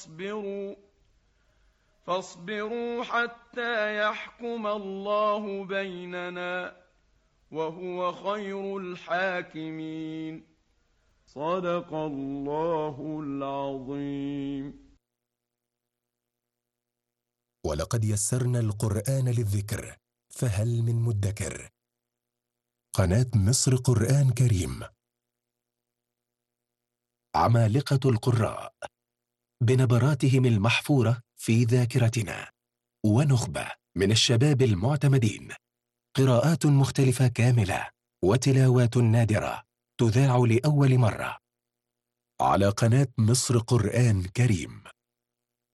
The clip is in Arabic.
فاصبروا حتى يحكم الله بيننا وهو خير الحاكمين. صدق الله العظيم. ولقد يسرنا القرآن للذكر فهل من مدكر. قناة مصر قرآن كريم. عمالقة القراء بنبراتهم المحفورة في ذاكرتنا، ونخبة من الشباب المعتمدين، قراءات مختلفة كاملة وتلاوات نادرة تذاع لأول مرة على قناة مصر قرآن كريم.